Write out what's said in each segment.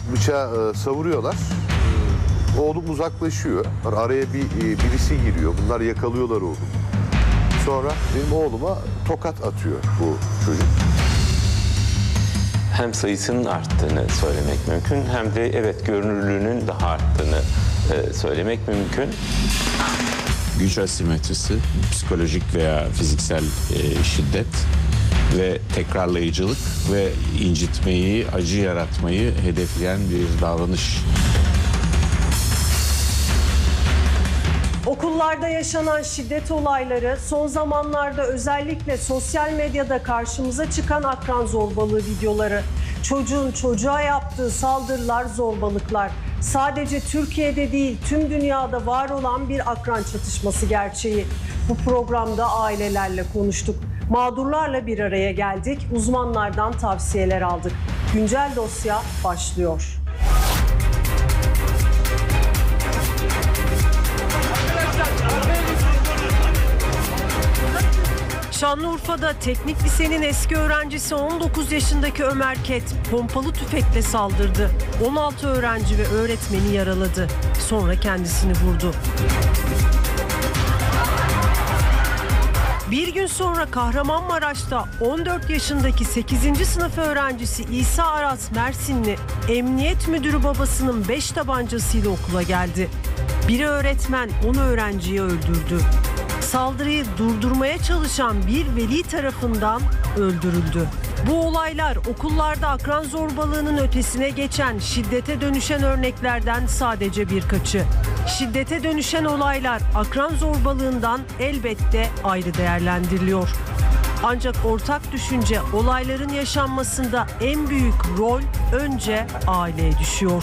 bıçağı savuruyorlar. Oğlum uzaklaşıyor. Araya birisi giriyor. Bunlar yakalıyorlar oğlumu. Sonra benim oğluma tokat atıyor bu çocuk. Hem sayısının arttığını söylemek mümkün hem de evet görünürlüğünün daha arttığını söylemek mümkün. Güç asimetrisi, psikolojik veya fiziksel şiddet ve tekrarlayıcılık ve incitmeyi, acı yaratmayı hedefleyen bir davranış. Okullarda yaşanan şiddet olayları, son zamanlarda özellikle sosyal medyada karşımıza çıkan akran zorbalığı videoları, çocuğun çocuğa yaptığı saldırılar, zorbalıklar. Sadece Türkiye'de değil, tüm dünyada var olan bir akran çatışması gerçeği. Bu programda ailelerle konuştuk. Mağdurlarla bir araya geldik, uzmanlardan tavsiyeler aldık. Güncel dosya başlıyor. Şanlıurfa'da teknik lisenin eski öğrencisi 19 yaşındaki Ömer Ket pompalı tüfekle saldırdı. 16 öğrenci ve öğretmeni yaraladı. Sonra kendisini vurdu. Bir gün sonra Kahramanmaraş'ta 14 yaşındaki 8. sınıf öğrencisi İsa Aras Mersinli emniyet müdürü babasının 5 tabancasıyla okula geldi. Bir öğretmen 10 öğrenciyi öldürdü. Saldırıyı durdurmaya çalışan bir veli tarafından öldürüldü. Bu olaylar okullarda akran zorbalığının ötesine geçen, şiddete dönüşen örneklerden sadece birkaçı. Şiddete dönüşen olaylar akran zorbalığından elbette ayrı değerlendiriliyor. Ancak ortak düşünce olayların yaşanmasında en büyük rol önce aileye düşüyor.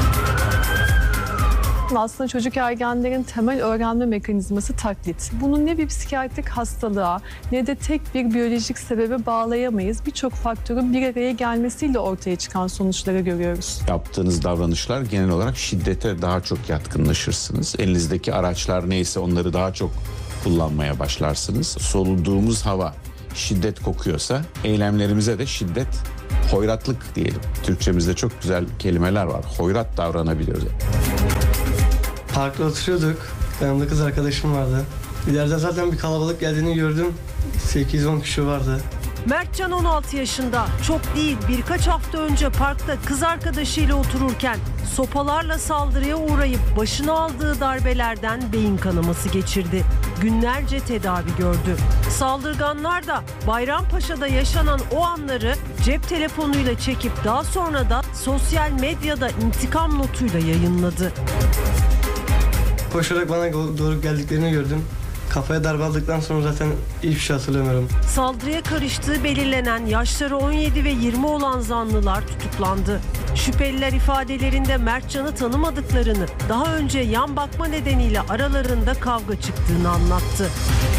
Aslında çocuk ergenlerin temel öğrenme mekanizması taklit. Bunu ne bir psikiyatrik hastalığa ne de tek bir biyolojik sebebe bağlayamayız. Birçok faktörün bir araya gelmesiyle ortaya çıkan sonuçları görüyoruz. Yaptığınız davranışlar genel olarak şiddete daha çok yatkınlaşırsınız. Elinizdeki araçlar neyse onları daha çok kullanmaya başlarsınız. Soluduğumuz hava şiddet kokuyorsa eylemlerimize de şiddet, hoyratlık diyelim. Türkçemizde çok güzel kelimeler var. Hoyrat davranabiliyoruz. Parkta oturuyorduk. Yanımda kız arkadaşım vardı. İleride zaten bir kalabalık geldiğini gördüm. 8-10 kişi vardı. Mertcan 16 yaşında. Çok değil, birkaç hafta önce parkta kız arkadaşıyla otururken sopalarla saldırıya uğrayıp başına aldığı darbelerden beyin kanaması geçirdi. Günlerce tedavi gördü. Saldırganlar da Bayrampaşa'da yaşanan o anları cep telefonuyla çekip daha sonra da sosyal medyada intikam notuyla yayınladı. Koşarak bana doğru geldiklerini gördüm. Kafaya darbe aldıktan sonra zaten hiçbir şey hatırlamıyorum. Saldırıya karıştığı belirlenen yaşları 17 ve 20 olan zanlılar tutuklandı. Şüpheliler ifadelerinde Mertcan'ı tanımadıklarını, daha önce yan bakma nedeniyle aralarında kavga çıktığını anlattı.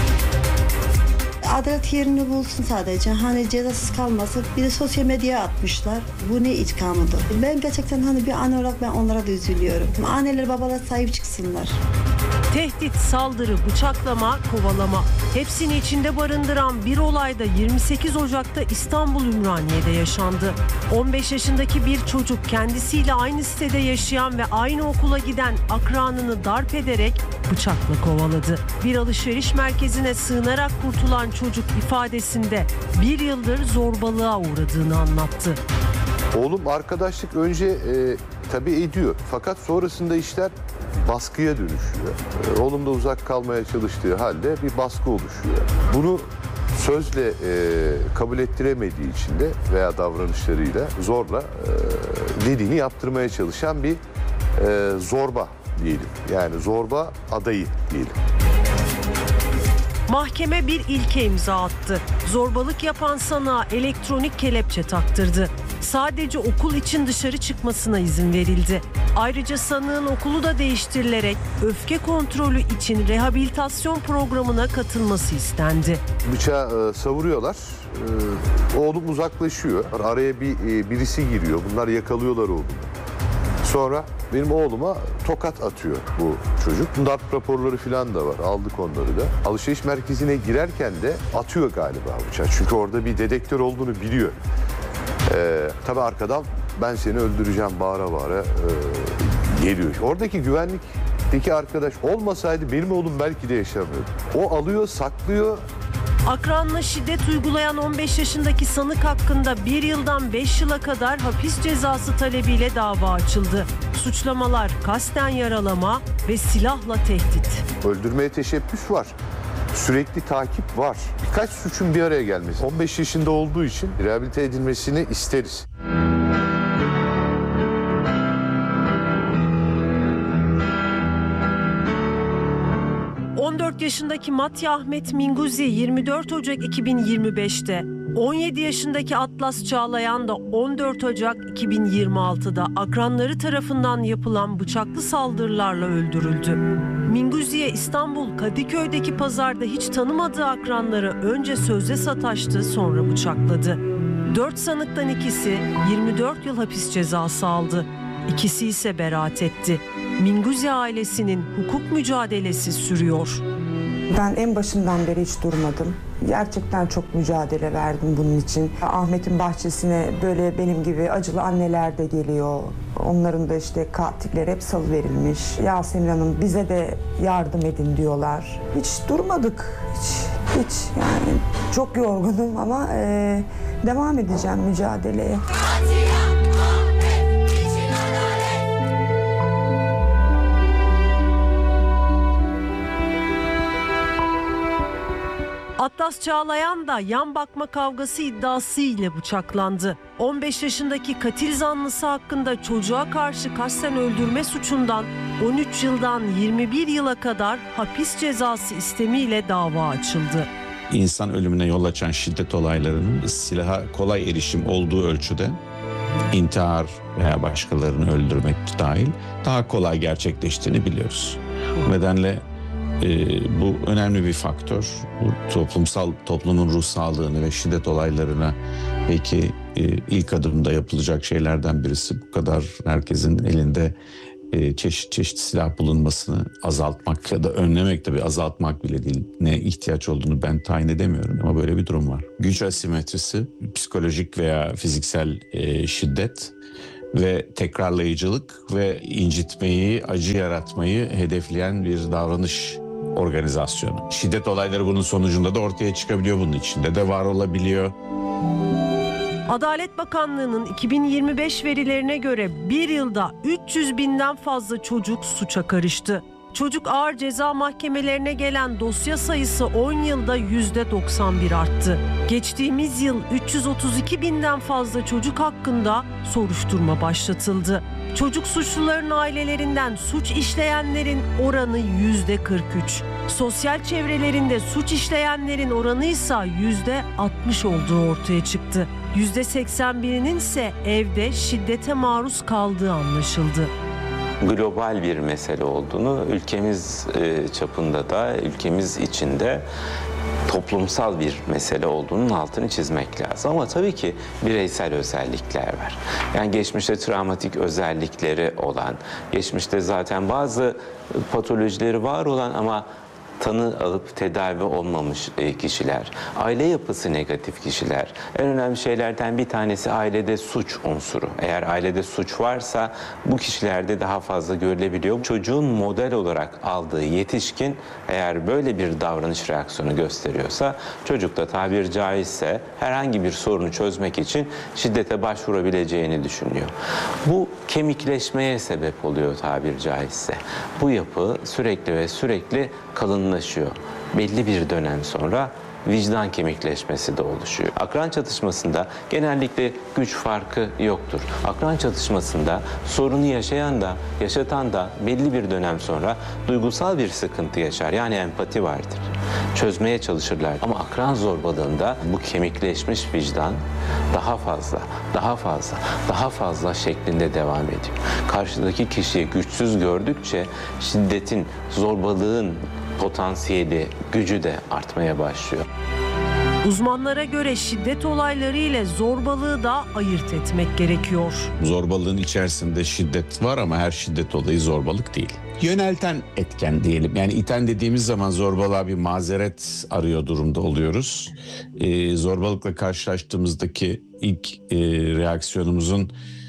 Adalet yerini bulsun sadece. Hani cezasız kalmasın. Bir de sosyal medyaya atmışlar. Bu ne intikamıdır? Ben gerçekten hani bir anne olarak ben onlara da üzülüyorum. Anneler babalar sahip çıksınlar. Tehdit, saldırı, bıçaklama, kovalama. Hepsini içinde barındıran bir olayda 28 Ocak'ta İstanbul Ümraniye'de yaşandı. 15 yaşındaki bir çocuk kendisiyle aynı sitede yaşayan ve aynı okula giden akranını darp ederek bıçakla kovaladı. Bir alışveriş merkezine sığınarak kurtulan çocuk ifadesinde bir yıldır zorbalığa uğradığını anlattı. Oğlum arkadaşlık önce tabii ediyor. Fakat sonrasında işler baskıya dönüşüyor. Oğlum da uzak kalmaya çalıştığı halde bir baskı oluşuyor. Bunu sözle kabul ettiremediği için de veya davranışlarıyla zorla dediğini yaptırmaya çalışan bir zorba diyelim. Yani zorba adayı diyelim. Mahkeme bir ilke imza attı. Zorbalık yapan sanığa elektronik kelepçe taktırdı. Sadece okul için dışarı çıkmasına izin verildi. Ayrıca sanığın okulu da değiştirilerek öfke kontrolü için rehabilitasyon programına katılması istendi. Bıçağı savuruyorlar. Oğlum uzaklaşıyor. Araya birisi giriyor. Bunlar yakalıyorlar oğlumu. Sonra benim oğluma tokat atıyor bu çocuk. Darp raporları falan da var. Aldık onları da. Alışveriş merkezine girerken de atıyor galiba bıçağı. Çünkü orada bir dedektör olduğunu biliyor. Tabii arkadan ben seni öldüreceğim bağıra bağıra geliyor. Oradaki güvenlikteki arkadaş olmasaydı benim oğlum belki de yaşamıyordu. O alıyor, saklıyor. Akranına şiddet uygulayan 15 yaşındaki sanık hakkında 1 yıldan 5 yıla kadar hapis cezası talebiyle dava açıldı. Suçlamalar kasten yaralama ve silahla tehdit. Öldürmeye teşebbüs var. Sürekli takip var. Birkaç suçun bir araya gelmesi. 15 yaşında olduğu için rehabilite edilmesini isteriz. yaşındaki Matya Ahmet Minguzi 24 Ocak 2025'te, 17 yaşındaki Atlas Çağlayan da 14 Ocak 2026'da akranları tarafından yapılan bıçaklı saldırılarla öldürüldü. Minguzi'ye İstanbul Kadıköy'deki pazarda hiç tanımadığı akranları önce sözle sataştı, sonra bıçakladı. 4 sanıktan ikisi 24 yıl hapis cezası aldı. İkisi ise beraat etti. Minguzi ailesinin hukuk mücadelesi sürüyor. Ben en başından beri hiç durmadım. Gerçekten çok mücadele verdim bunun için. Ahmet'in bahçesine böyle benim gibi acılı anneler de geliyor. Onların da işte katilleri hep salıverilmiş. Yasemin Hanım bize de yardım edin diyorlar. Hiç durmadık. Hiç yani çok yorgunum ama devam edeceğim mücadeleye. Atlas Çağlayan da yan bakma kavgası iddiası ile bıçaklandı. 15 yaşındaki katil zanlısı hakkında çocuğa karşı kasten öldürme suçundan 13 yıldan 21 yıla kadar hapis cezası istemiyle dava açıldı. İnsan ölümüne yol açan şiddet olaylarının silaha kolay erişim olduğu ölçüde intihar veya başkalarını öldürmek dahil daha kolay gerçekleştiğini biliyoruz. Bu nedenle bu önemli bir faktör. Bu toplumun ruh sağlığını ve şiddet olaylarına belki ilk adımda yapılacak şeylerden birisi. Bu kadar herkesin elinde çeşit çeşit silah bulunmasını azaltmak ya da önlemek, tabii azaltmak bile değil. Ne ihtiyaç olduğunu ben tayin edemiyorum ama böyle bir durum var. Güç asimetrisi, psikolojik veya fiziksel şiddet ve tekrarlayıcılık ve incitmeyi, acı yaratmayı hedefleyen bir davranış organizasyonu. Şiddet olayları bunun sonucunda da ortaya çıkabiliyor, bunun içinde de var olabiliyor. Adalet Bakanlığı'nın 2025 verilerine göre bir yılda 300 binden fazla çocuk suça karıştı. Çocuk ağır ceza mahkemelerine gelen dosya sayısı 10 yılda %91 arttı. Geçtiğimiz yıl 332 binden fazla çocuk hakkında soruşturma başlatıldı. Çocuk suçluların ailelerinden suç işleyenlerin oranı %43. Sosyal çevrelerinde suç işleyenlerin oranı ise %60 olduğu ortaya çıktı. %81'inin ise evde şiddete maruz kaldığı anlaşıldı. Global bir mesele olduğunu, ülkemiz çapında da, ülkemiz içinde toplumsal bir mesele olduğunun altını çizmek lazım. Ama tabii ki bireysel özellikler var. Yani geçmişte travmatik özellikleri olan, geçmişte zaten bazı patolojileri var olan ama tanı alıp tedavi olmamış kişiler, aile yapısı negatif kişiler. En önemli şeylerden bir tanesi ailede suç unsuru. Eğer ailede suç varsa bu kişilerde daha fazla görülebiliyor. Çocuğun model olarak aldığı yetişkin eğer böyle bir davranış reaksiyonu gösteriyorsa çocuk da tabiri caizse herhangi bir sorunu çözmek için şiddete başvurabileceğini düşünüyor. Bu kemikleşmeye sebep oluyor tabiri caizse. Bu yapı sürekli ve sürekli kalınlaşıyor. Belli bir dönem sonra vicdan kemikleşmesi de oluşuyor. Akran çatışmasında genellikle güç farkı yoktur. Akran çatışmasında sorunu yaşayan da yaşatan da belli bir dönem sonra duygusal bir sıkıntı yaşar. Yani empati vardır. Çözmeye çalışırlar. Ama akran zorbalığında bu kemikleşmiş vicdan daha fazla şeklinde devam ediyor. Karşıdaki kişiyi güçsüz gördükçe şiddetin, zorbalığın potansiyeli, gücü de artmaya başlıyor. Uzmanlara göre şiddet olayları ile zorbalığı da ayırt etmek gerekiyor. Zorbalığın içerisinde şiddet var ama her şiddet olayı zorbalık değil. Yönelten etken diyelim. Yani iten dediğimiz zaman zorbalığa bir mazeret arıyor durumda oluyoruz. Zorbalıkla karşılaştığımızdaki ilk reaksiyonumuzun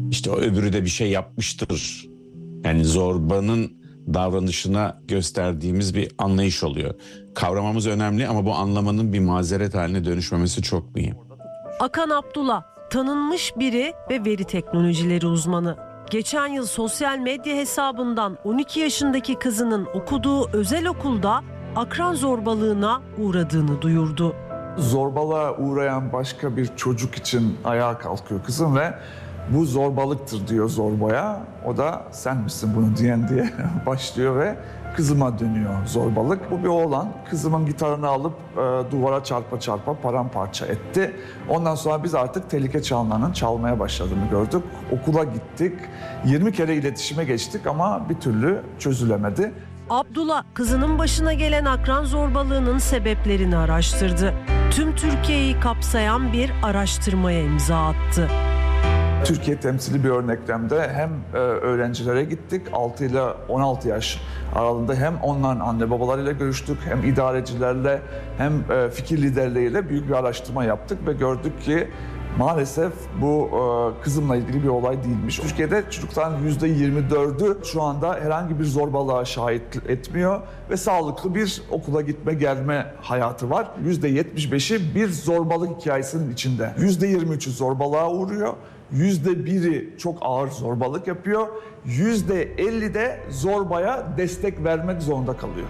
İşte o öbürü de bir şey yapmıştır. Yani zorbanın davranışına gösterdiğimiz bir anlayış oluyor. Kavramamız önemli ama bu anlamanın bir mazeret haline dönüşmemesi çok mühim. Akan Abdullah tanınmış biri ve veri teknolojileri uzmanı. Geçen yıl sosyal medya hesabından 12 yaşındaki kızının okuduğu özel okulda akran zorbalığına uğradığını duyurdu. Zorbalığa uğrayan başka bir çocuk için ayağa kalkıyor kızım ve bu zorbalıktır diyor zorbaya. O da sen misin bunu diyen diye başlıyor ve kızıma dönüyor zorbalık. Bu bir oğlan kızımın gitarını alıp duvara çarpa çarpa paramparça etti. Ondan sonra biz artık tehlike çanlarının çalmaya başladığını gördük. Okula gittik. 20 kere iletişime geçtik ama bir türlü çözülemedi. Abdullah kızının başına gelen akran zorbalığının sebeplerini araştırdı. Tüm Türkiye'yi kapsayan bir araştırmaya imza attı. Türkiye temsili bir örneklemde hem öğrencilere gittik 6 ile 16 yaş aralığında hem onların anne babalarıyla görüştük hem idarecilerle hem fikir liderleriyle büyük bir araştırma yaptık ve gördük ki maalesef bu kızımla ilgili bir olay değilmiş. Türkiye'de çocukların %24'ü şu anda herhangi bir zorbalığa şahit etmiyor ve sağlıklı bir okula gitme gelme hayatı var. %75'i bir zorbalık hikayesinin içinde. %23'ü zorbalığa uğruyor. %1'i çok ağır zorbalık yapıyor. %50 de zorbaya destek vermek zorunda kalıyor.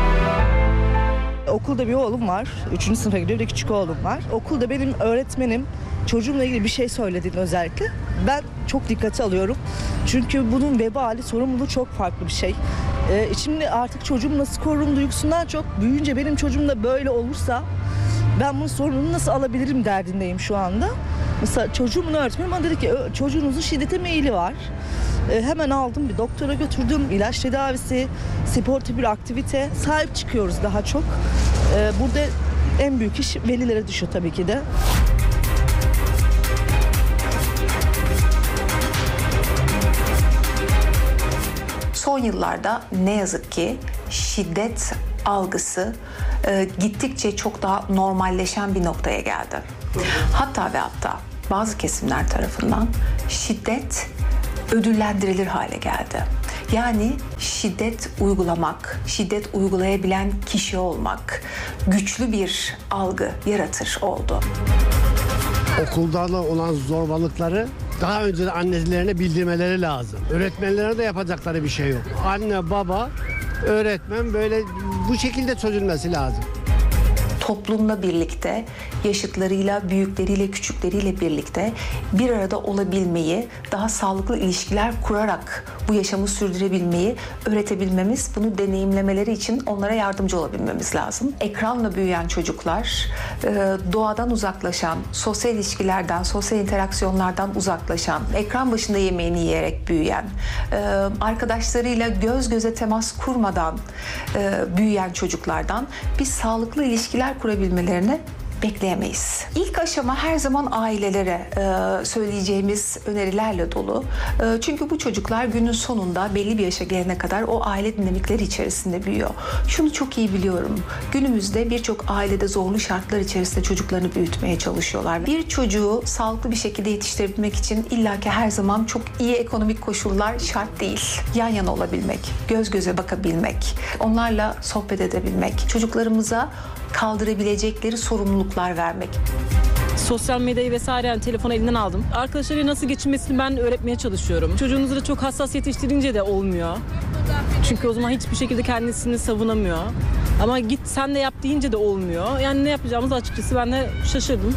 Okulda bir oğlum var. 3. sınıfa gidiyor, bir de küçük oğlum var. Okulda benim öğretmenim çocuğumla ilgili bir şey söylediğinde özellikle ben çok dikkate alıyorum. Çünkü bunun vebali, sorumluluğu çok farklı bir şey. Şimdi artık çocuğumu nasıl korurum duygusundan çok büyüyünce benim çocuğum da böyle olursa ben bunun sorumluluğunu nasıl alabilirim derdindeyim şu anda. Mesela çocuğumun öğretmeni bana dedi ki çocuğunuzun şiddete meyili var. Hemen aldım, bir doktora götürdüm. İlaç tedavisi, sportif bir aktivite. Sahip çıkıyoruz daha çok. Burada en büyük iş velilere düşüyor tabii ki de. Son yıllarda ne yazık ki şiddet algısı gittikçe çok daha normalleşen bir noktaya geldi. Hatta ve hatta bazı kesimler tarafından şiddet ödüllendirilir hale geldi. Yani şiddet uygulamak, şiddet uygulayabilen kişi olmak güçlü bir algı yaratır oldu. Okulda olan zorbalıkları daha önce de annelerine bildirmeleri lazım. Öğretmenlere de yapacakları bir şey yok. Anne, baba, öğretmen böyle bu şekilde çözülmesi lazım. Toplumla birlikte, yaşıtlarıyla, büyükleriyle, küçükleriyle birlikte bir arada olabilmeyi, daha sağlıklı ilişkiler kurarak bu yaşamı sürdürebilmeyi öğretebilmemiz, bunu deneyimlemeleri için onlara yardımcı olabilmemiz lazım. Ekranla büyüyen çocuklar, doğadan uzaklaşan, sosyal ilişkilerden, sosyal interaksiyonlardan uzaklaşan, ekran başında yemeğini yiyerek büyüyen, arkadaşlarıyla göz göze temas kurmadan büyüyen çocuklardan biz sağlıklı ilişkiler kurabilmelerini bekleyemeyiz. İlk aşama her zaman ailelere söyleyeceğimiz önerilerle dolu. Çünkü bu çocuklar günün sonunda belli bir yaşa gelene kadar o aile dinamikleri içerisinde büyüyor. Şunu çok iyi biliyorum. Günümüzde birçok ailede zorlu şartlar içerisinde çocuklarını büyütmeye çalışıyorlar. Bir çocuğu sağlıklı bir şekilde yetiştirebilmek için illaki her zaman çok iyi ekonomik koşullar şart değil. Yan yana olabilmek, göz göze bakabilmek, onlarla sohbet edebilmek, çocuklarımıza kaldırabilecekleri sorumluluklar vermek. Sosyal medyayı vesaire yani telefonu elinden aldım. Arkadaşlarıyla nasıl geçinmesini ben öğretmeye çalışıyorum. Çocuğunuzu da çok hassas yetiştirince de olmuyor. Çünkü o zaman hiçbir şekilde kendisini savunamıyor. Ama git sen de yap deyince de olmuyor. Yani ne yapacağımızı açıkçası ben de şaşırdım.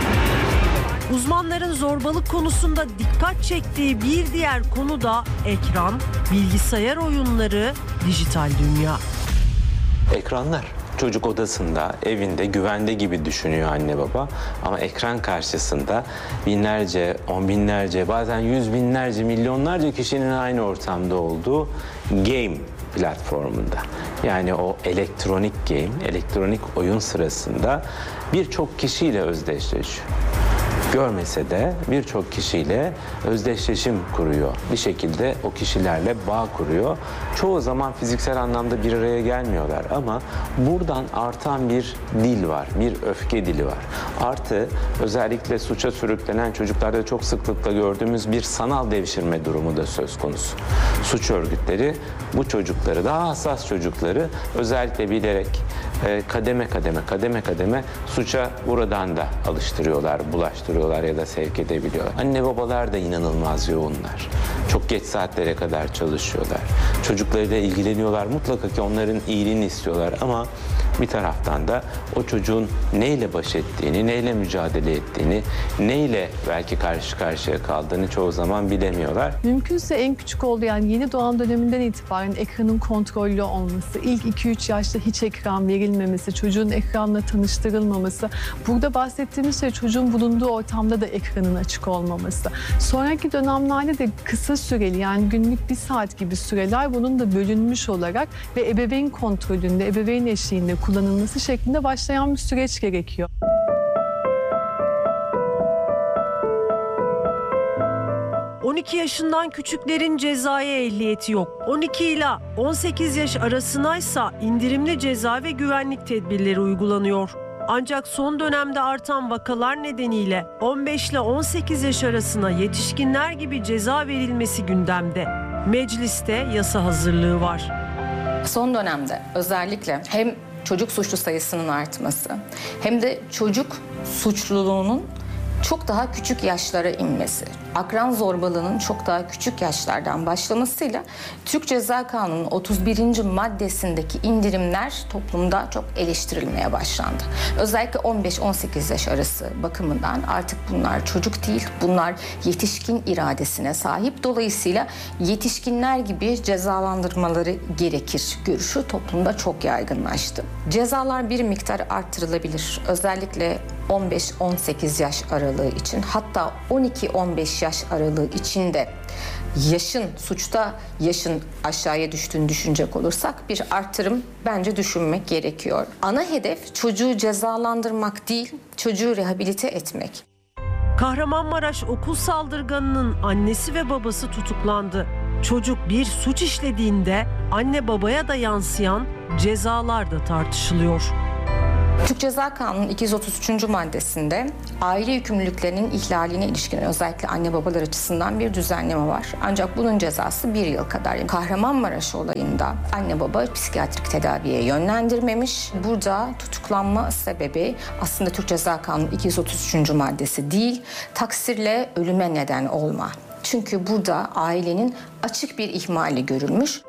Uzmanların zorbalık konusunda dikkat çektiği bir diğer konu da ekran, bilgisayar oyunları, dijital dünya. Ekranlar. Çocuk odasında, evinde, güvende gibi düşünüyor anne baba. Ama ekran karşısında binlerce, on binlerce, bazen yüz binlerce, milyonlarca kişinin aynı ortamda olduğu game platformunda. Yani o elektronik game, elektronik oyun sırasında birçok kişiyle özdeşleşiyor. görmese de birçok kişiyle özdeşleşim kuruyor. Bir şekilde o kişilerle bağ kuruyor. Çoğu zaman fiziksel anlamda bir araya gelmiyorlar ama buradan artan bir dil var, bir öfke dili var. Artı özellikle suça sürüklenen çocuklarda çok sıklıkla gördüğümüz bir sanal devşirme durumu da söz konusu. Suç örgütleri bu çocukları, daha hassas çocukları özellikle bilerek kademe kademe suça buradan da alıştırıyorlar, bulaştırıyorlar ya da sevk edebiliyorlar. Anne babalar da inanılmaz yoğunlar. Çok geç saatlere kadar çalışıyorlar. Çocuklarıyla ilgileniyorlar. Mutlaka ki onların iyiliğini istiyorlar ama bir taraftan da o çocuğun neyle baş ettiğini, neyle mücadele ettiğini, neyle belki karşı karşıya kaldığını çoğu zaman bilemiyorlar. Mümkünse en küçük olduğu, yani yeni doğan döneminden itibaren ekranın kontrollü olması, ilk 2-3 yaşta hiç ekran verilmemesi, çocuğun ekranla tanıştırılmaması, burada bahsettiğimiz şey çocuğun bulunduğu ortamda da ekranın açık olmaması. Sonraki dönemlerde de kısa süreli, yani günlük 1 saat gibi süreler bunun da bölünmüş olarak ve ebeveyn kontrolünde, ebeveyn eşliğinde kullanılması şeklinde başlayan bir süreç gerekiyor. ...12 yaşından küçüklerin cezaya ehliyeti yok. 12 ile 18 yaş arasınaysa indirimli ceza ve güvenlik tedbirleri uygulanıyor. Ancak son dönemde artan vakalar nedeniyle 15 ile 18 yaş arasına yetişkinler gibi ceza verilmesi gündemde. Mecliste yasa hazırlığı var. Son dönemde özellikle hem çocuk suçlu sayısının artması hem de çocuk suçluluğunun çok daha küçük yaşlara inmesi, akran zorbalığının çok daha küçük yaşlardan başlamasıyla Türk Ceza Kanunu'nun 31. maddesindeki indirimler toplumda çok eleştirilmeye başlandı. Özellikle 15-18 yaş arası bakımından artık bunlar çocuk değil, bunlar yetişkin iradesine sahip. Dolayısıyla yetişkinler gibi cezalandırmaları gerekir görüşü toplumda çok yaygınlaştı. Cezalar bir miktar arttırılabilir. Özellikle 15-18 yaş aralığı için, hatta 12-15 yaş aralığı için de suçta yaşın aşağıya düştüğünü düşünecek olursak bir artırım bence düşünmek gerekiyor. Ana hedef çocuğu cezalandırmak değil, çocuğu rehabilite etmek. Kahramanmaraş okul saldırganının annesi ve babası tutuklandı. Çocuk bir suç işlediğinde anne babaya da yansıyan cezalar da tartışılıyor. Türk Ceza Kanunu'nun 233. maddesinde aile yükümlülüklerinin ihlaline ilişkin özellikle anne babalar açısından bir düzenleme var. Ancak bunun cezası 1 yıl kadar. Kahramanmaraş olayında anne baba psikiyatrik tedaviye yönlendirmemiş. Burada tutuklanma sebebi aslında Türk Ceza Kanunu 233. maddesi değil, taksirle ölüme neden olma. Çünkü burada ailenin açık bir ihmali görülmüş.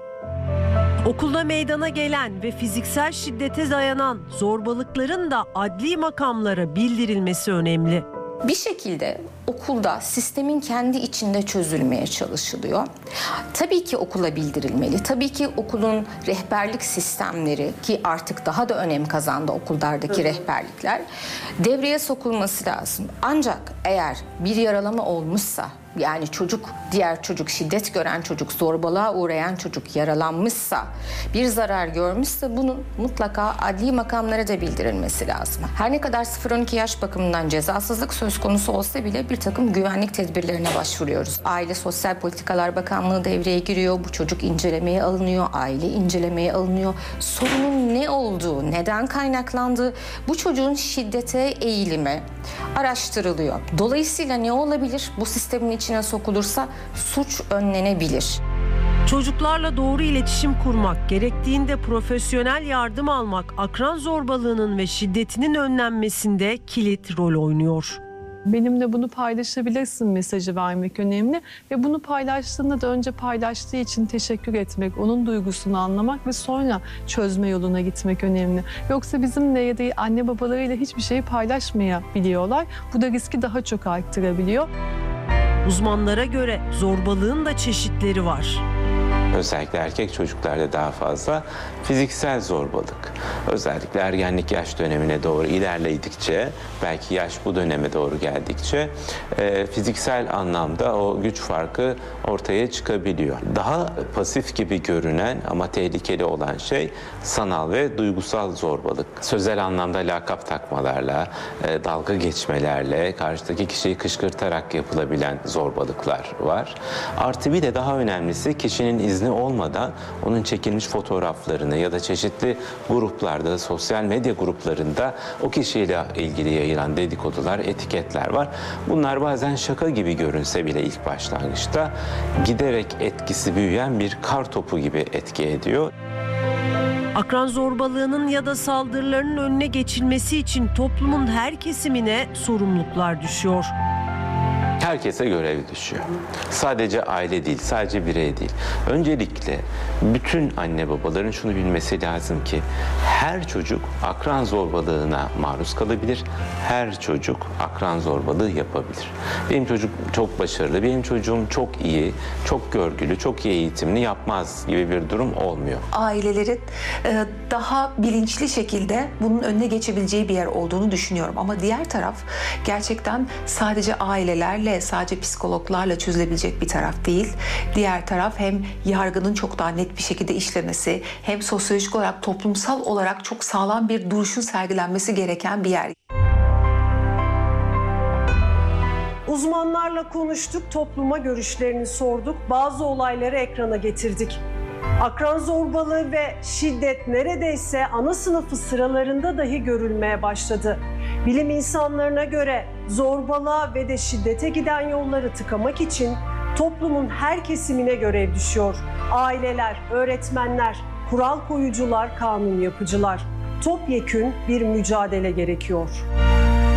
Okulda meydana gelen ve fiziksel şiddete dayanan zorbalıkların da adli makamlara bildirilmesi önemli. Bir şekilde okulda sistemin kendi içinde çözülmeye çalışılıyor. Tabii ki okula bildirilmeli. Tabii ki okulun rehberlik sistemleri, ki artık daha da önem kazandı okullardaki rehberlikler, devreye sokulması lazım. Ancak eğer bir yaralama olmuşsa, yani diğer çocuk, şiddet gören çocuk, zorbalığa uğrayan çocuk yaralanmışsa, bir zarar görmüşse bunun mutlaka adli makamlara da bildirilmesi lazım. Her ne kadar 0-12 yaş bakımından cezasızlık söz konusu olsa bile bir takım güvenlik tedbirlerine başvuruyoruz. Aile Sosyal Politikalar Bakanlığı devreye giriyor, bu çocuk incelemeye alınıyor, aile incelemeye alınıyor. Sorunun ne olduğu, neden kaynaklandığı, bu çocuğun şiddete eğilimi araştırılıyor. Dolayısıyla ne olabilir? Bu sistemin içine sokulursa suç önlenebilir. Çocuklarla doğru iletişim kurmak, gerektiğinde profesyonel yardım almak, akran zorbalığının ve şiddetinin önlenmesinde kilit rol oynuyor. Benimle bunu paylaşabilirsin mesajı vermek önemli ve bunu paylaştığında da önce paylaştığı için teşekkür etmek, onun duygusunu anlamak ve sonra çözme yoluna gitmek önemli. Yoksa bizimle ya da anne babalarıyla hiçbir şeyi paylaşmayabiliyorlar. Bu da riski daha çok arttırabiliyor. Uzmanlara göre zorbalığın da çeşitleri var. Özellikle erkek çocuklarda daha fazla. Fiziksel zorbalık. Özellikle ergenlik yaş dönemine doğru ilerledikçe, belki yaş bu döneme doğru geldikçe fiziksel anlamda o güç farkı ortaya çıkabiliyor. Daha pasif gibi görünen ama tehlikeli olan şey sanal ve duygusal zorbalık. Sözel anlamda lakap takmalarla, dalga geçmelerle, karşıdaki kişiyi kışkırtarak yapılabilen zorbalıklar var. Artı bir de daha önemlisi, kişinin izni olmadan onun çekilmiş fotoğraflarını ya da çeşitli gruplarda, sosyal medya gruplarında o kişiyle ilgili yayılan dedikodular, etiketler var. Bunlar bazen şaka gibi görünse bile ilk başlangıçta giderek etkisi büyüyen bir kar topu gibi etki ediyor. Akran zorbalığının ya da saldırılarının önüne geçilmesi için toplumun her kesimine sorumluluklar düşüyor. Herkese görev düşüyor. Sadece aile değil, sadece birey değil. Öncelikle bütün anne babaların şunu bilmesi lazım ki her çocuk akran zorbalığına maruz kalabilir. Her çocuk akran zorbalığı yapabilir. Benim çocuk çok başarılı, benim çocuğum çok iyi, çok görgülü, çok iyi eğitimli yapmaz gibi bir durum olmuyor. Ailelerin daha bilinçli şekilde bunun önüne geçebileceği bir yer olduğunu düşünüyorum. Ama diğer taraf gerçekten sadece ailelerle, sadece psikologlarla çözülebilecek bir taraf değil. Diğer taraf hem yargının çok daha net bir şekilde işlemesi, hem sosyolojik olarak, toplumsal olarak çok sağlam bir duruşun sergilenmesi gereken bir yer. Uzmanlarla konuştuk, topluma görüşlerini sorduk, bazı olayları ekrana getirdik. Akran zorbalığı ve şiddet neredeyse ana sınıfı sıralarında dahi görülmeye başladı. Bilim insanlarına göre zorbalığa ve de şiddete giden yolları tıkamak için toplumun her kesimine görev düşüyor. Aileler, öğretmenler, kural koyucular, kanun yapıcılar. Topyekün bir mücadele gerekiyor.